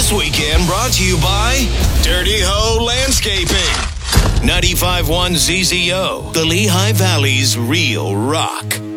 This weekend brought to you by Dirty Ho Landscaping. 95.1 ZZO, the Lehigh Valley's real rock.